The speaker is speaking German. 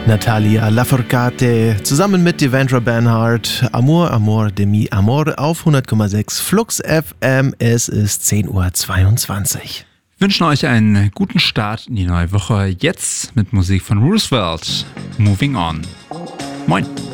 Natalia Lafourcade zusammen mit Devendra Banhart. Amor, Amor de mi Amor auf 100,6 Flux FM. Es ist 10:22 Uhr. Wir wünschen euch einen guten Start in die neue Woche. Jetzt mit Musik von Roosevelt. Moving On. Moin.